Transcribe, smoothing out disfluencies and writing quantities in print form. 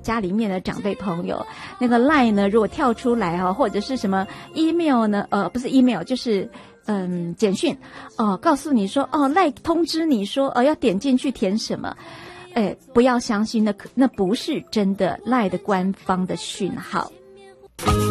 家里面的长辈朋友，那个 LINE 呢如果跳出来或者是什么 email 呢不是 email 就是简讯告诉你说LINE 通知你说要点进去填什么，不要相信那不是真的 LINE 的官方的讯号。